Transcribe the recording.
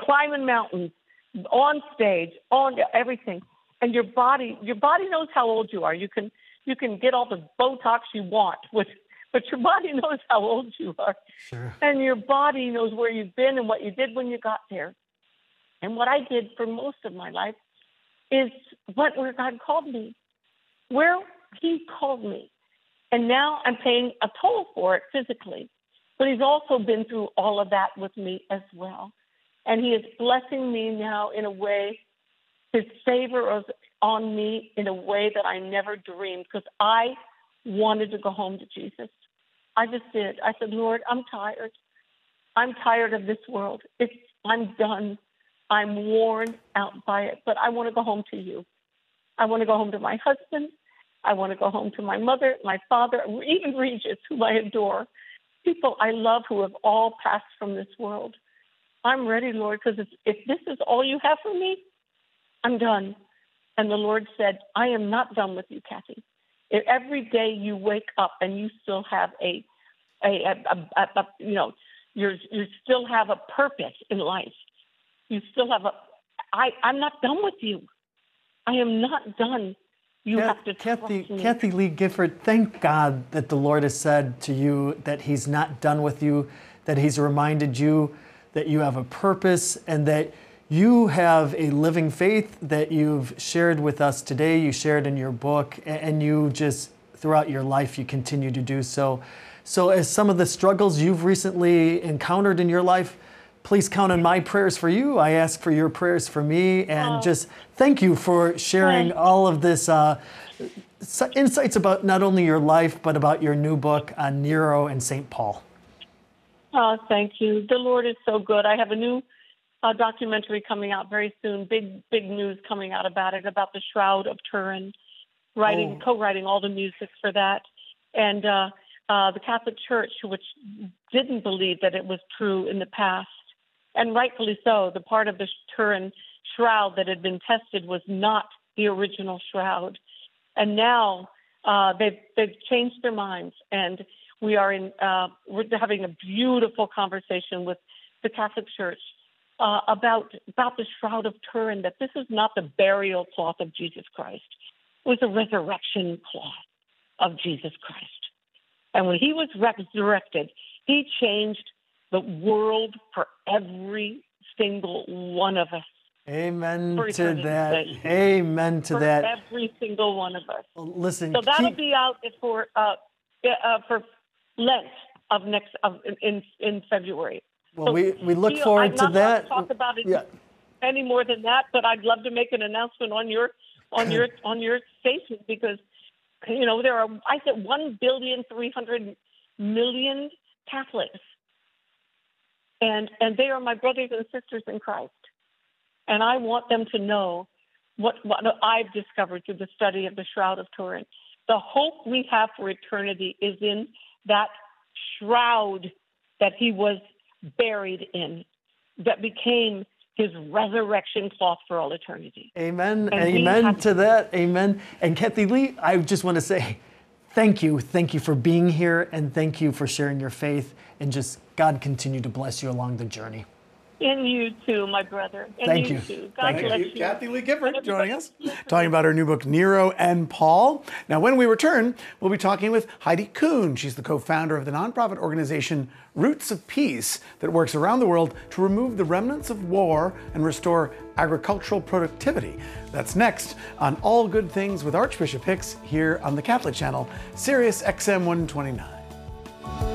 climbing mountains, on stage, on everything. And your body knows how old you are. You can get all the Botox you want, but your body knows how old you are. Sure. And your body knows where you've been and what you did when you got there. And what I did for most of my life is where God called me, where he called me. And now I'm paying a toll for it physically. But he's also been through all of that with me as well. And he is blessing me now in a way, his favor is on me in a way that I never dreamed, because I wanted to go home to Jesus. I just did. I said, Lord, I'm tired. I'm tired of this world. I'm done. I'm worn out by it, but I want to go home to you. I want to go home to my husband. I want to go home to my mother, my father, even Regis, who I adore. People I love who have all passed from this world. I'm ready, Lord, because if this is all you have for me, I'm done. And the Lord said, I am not done with you, Kathy. If every day you wake up and you still have you still have a purpose in life. You still have I'm not done with you. I am not done. You have to trust me. Kathie Lee Gifford, thank God that the Lord has said to you that he's not done with you, that he's reminded you that you have a purpose and that you have a living faith that you've shared with us today, you shared in your book, and you just, throughout your life, you continue to do so. So as some of the struggles you've recently encountered in your life, please count on my prayers for you. I ask for your prayers for me, and just thank you for sharing all of this insights about not only your life, but about your new book on Nero and St. Paul. Oh, thank you. The Lord is so good. I have a new documentary coming out very soon. Big news coming out about it, about the Shroud of Turin. Co-writing all the music for that, and the Catholic Church, which didn't believe that it was true in the past, and rightfully so. The part of the Turin shroud that had been tested was not the original shroud, and now they've changed their minds, and we're having a beautiful conversation with the Catholic Church about the Shroud of Turin, that this is not the burial cloth of Jesus Christ. It was a resurrection cloth of Jesus Christ. And when he was resurrected, he changed the world for every single one of us. Amen to that. Amen to that. For every single one of us. Well, listen. So that'll be out for Lent in February. Well, we look forward to that. I'm not going to talk about it any more than that, but I'd love to make an announcement on your station, because there are, I said, 1,300,000,000 Catholics, and they are my brothers and sisters in Christ, and I want them to know what I've discovered through the study of the Shroud of Turin. The hope we have for eternity is in that shroud that he was buried in, that became his resurrection cloth for all eternity. Amen. Amen to that. Amen. And Kathie Lee, I just want to say thank you. Thank you for being here, and thank you for sharing your faith, and just God continue to bless you along the journey. And you too, my brother. And Thank you. Too. God bless you. Kathie Lee Gifford joining us, talking about her new book, Nero and Paul. Now, when we return, we'll be talking with Heidi Kuhn. She's the co-founder of the nonprofit organization Roots of Peace that works around the world to remove the remnants of war and restore agricultural productivity. That's next on All Good Things with Archbishop Hicks here on the Catholic Channel, Sirius XM 129.